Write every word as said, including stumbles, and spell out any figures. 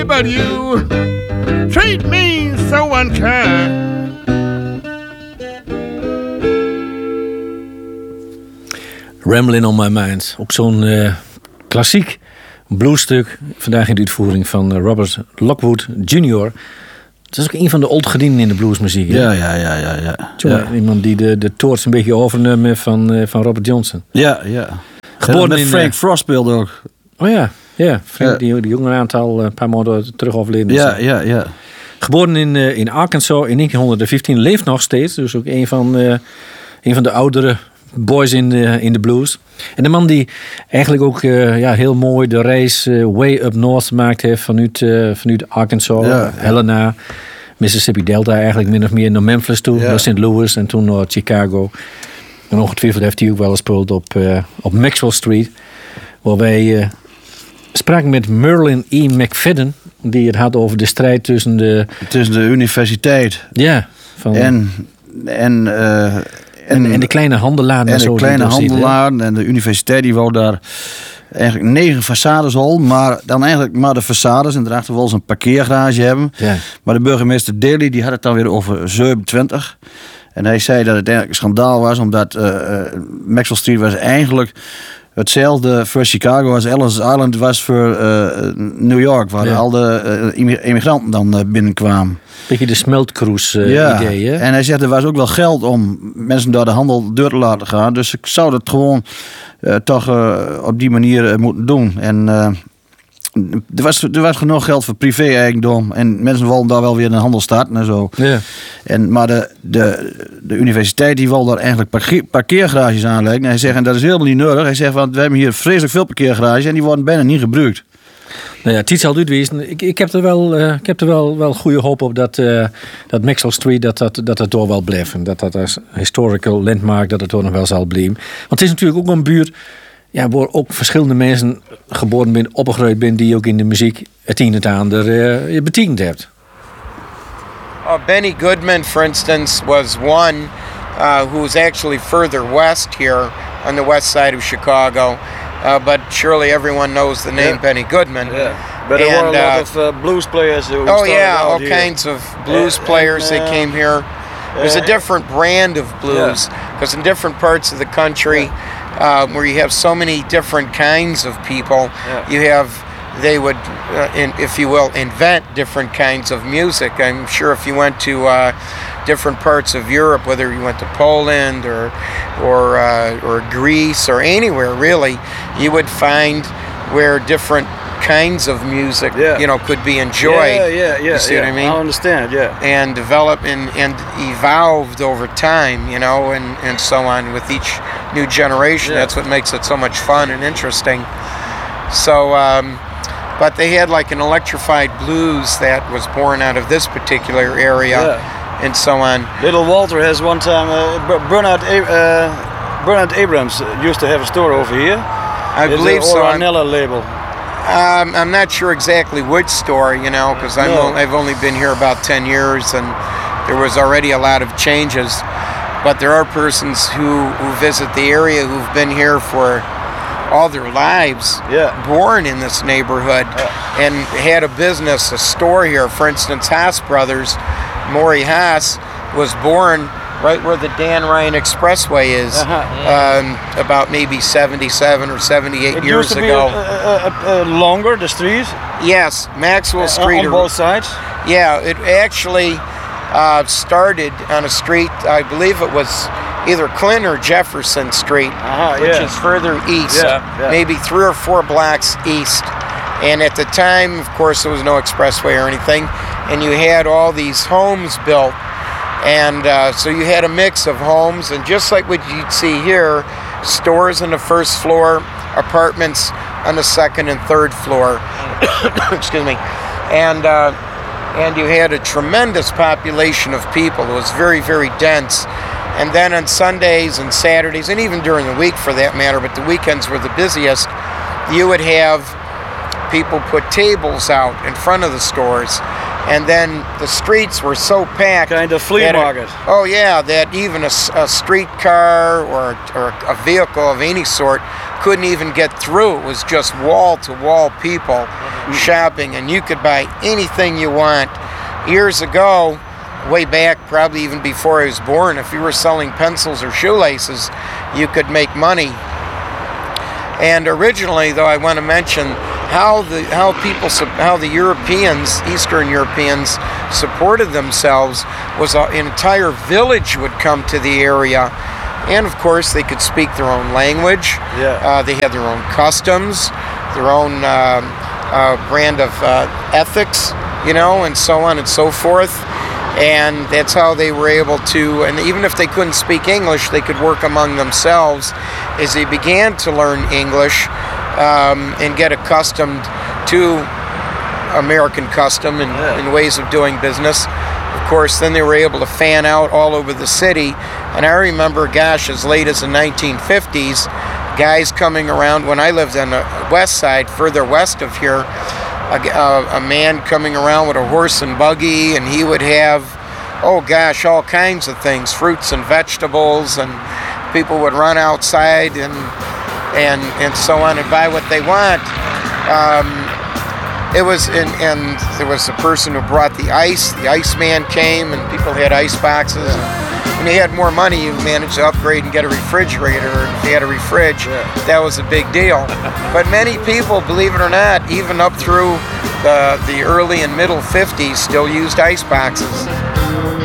But you treat me so unkind. Ramblin' on My Mind. Ook zo'n uh, klassiek bluesstuk. Vandaag in de uitvoering van uh, Robert Lockwood junior Dat is ook een van de oldgedienden in de bluesmuziek. Hè? Ja, ja, ja, ja. ja. Toen, ja. Iemand die de, de toorts een beetje overnam van, uh, van Robert Johnson. Ja, ja. Geboren met in Frank uh, Frost speelde ook. Oh ja, ja. Frank, ja. Die, die jonge aantal een uh, paar maanden terug overleden. Ja, ja, ja. Geboren in, uh, in Arkansas in negentien vijftien. Leeft nog steeds. Dus ook een van, uh, een van de oudere boys in de, in de blues. En de man die eigenlijk ook uh, ja, heel mooi de reis uh, way up north gemaakt heeft vanuit, uh, vanuit Arkansas, ja, Helena, Mississippi Delta eigenlijk min of meer naar Memphis toe, ja. naar Saint Louis en toen naar Chicago. En ongetwijfeld heeft hij ook wel gespeeld op, uh, op Maxwell Street, waar wij uh, spraken met Merlin E. McFadden, die het had over de strijd tussen de... Tussen de universiteit. Ja. Van, en... en uh, En, en de kleine handelaren. En de zo kleine handelaren en de universiteit die wou daar eigenlijk negen façades al, maar dan eigenlijk maar de façades en daarachter wel eens een parkeergarage hebben. Ja. Maar de burgemeester Daley die had het dan weer over zevenentwintig. En hij zei dat het eigenlijk een schandaal was, omdat uh, uh, Maxwell Street was eigenlijk hetzelfde voor Chicago als Ellis Island was voor uh, New York, waar ja. al de uh, immigranten dan uh, binnenkwamen. Beetje de smeltcruise uh, ja. idee, hè? En hij zegt, er was ook wel geld om mensen door de handel deur te laten gaan. Dus ik zou dat gewoon uh, toch uh, op die manier uh, moeten doen. En uh, er, was, er was genoeg geld voor privé-eigendom. En mensen wilden daar wel weer een handel starten en zo. Ja. En, maar de, de, de universiteit die wilde daar eigenlijk parkeer, parkeergarages aanleggen. En hij zegt, en dat is helemaal niet nodig. Hij zegt, want we hebben hier vreselijk veel parkeergarages en die worden bijna niet gebruikt. Nou ja, het zal uitwezen. Ik, ik heb er wel, uh, ik heb er wel, wel goede hoop op dat, uh, dat Maxwell Street dat dat, dat dat door wel blijft. En dat dat als historical landmark dat het door nog wel zal blijven. Want het is natuurlijk ook een buurt ja, waar ook verschillende mensen geboren zijn, opgegroeid zijn, die ook in de muziek het een en het ander uh, betekend hebt. Uh, Benny Goodman, for instance, was one uh, who was actually further west here on the west side of Chicago. Uh, but surely everyone knows the name yeah. Benny Goodman. Yeah. But there and, were a lot uh, of uh, blues players who Oh yeah, all here. kinds of blues uh, players and, uh, that came here. There's a different brand of blues because yeah. in different parts of the country yeah. uh, where you have so many different kinds of people, yeah. you have, they would, uh, in, if you will, invent different kinds of music. I'm sure if you went to uh, different parts of Europe, whether you went to Poland or or uh, or Greece or anywhere really, you would find where different kinds of music, yeah. you know, could be enjoyed. Yeah, yeah, yeah. You see yeah. what I mean? I understand, yeah. And developed and, and evolved over time, you know, and, and so on with each new generation. Yeah. That's what makes it so much fun and interesting. So, um, but they had like an electrified blues that was born out of this particular area. Yeah. And so on. Little Walter has one time, uh, Bernard, uh, Bernard Abrams used to have a store over here. I it's believe so. Ornella label. Um, I'm not sure exactly which store, you know, because no. I've only been here about ten years and there was already a lot of changes. But there are persons who, who visit the area who've been here for all their lives, yeah. born in this neighborhood, yeah. and had a business, a store here. For instance, Haas Brothers, Maury Haas was born right where the Dan Ryan Expressway is, uh-huh, yeah. um, about maybe seventy-seven or seventy-eight it years used to ago. Be a, a, a longer, the street? Yes, Maxwell uh, Street. On both sides? Yeah, it actually uh, started on a street, I believe it was either Clinton or Jefferson Street, uh-huh, which yeah. is further east, yeah, yeah. maybe three or four blocks east. And at the time, of course, there was no expressway or anything, and you had all these homes built. And uh, so you had a mix of homes, and just like what you'd see here, stores on the first floor, apartments on the second and third floor. Excuse me. And uh, and you had a tremendous population of people. It was very, very dense. And then on Sundays and Saturdays, and even during the week for that matter, but the weekends were the busiest, you would have people put tables out in front of the stores. And then the streets were so packed. Kind of flea market. It, oh yeah, that even a, a streetcar or, or a vehicle of any sort couldn't even get through. It was just wall-to-wall people shopping, and you could buy anything you want. Years ago, way back, probably even before I was born, if you were selling pencils or shoelaces, you could make money. And originally, though, I want to mention how the how people how the Europeans, Eastern Europeans, supported themselves was an entire village would come to the area, and of course they could speak their own language. Yeah. Uh, they had their own customs, their own um, uh, brand of uh, ethics, you know, and so on and so forth. And that's how they were able to, and even if they couldn't speak English, they could work among themselves as they began to learn English um, and get accustomed to American custom and, Yeah. and ways of doing business. Of course, then they were able to fan out all over the city. And I remember, gosh, as late as the nineteen fifties, guys coming around when I lived on the west side, further west of here, A, a, a man coming around with a horse and buggy, and he would have, oh gosh, all kinds of things, fruits and vegetables, and people would run outside and and and so on and buy what they want. Um, it was, and, and there was a person who brought the ice. The Iceman came, and people had ice boxes. When you had more money, you managed to upgrade and get a refrigerator. And if you had a refrige, Yeah. that was a big deal. But many people, believe it or not, even up through the, the early and middle fifties, still used ice boxes.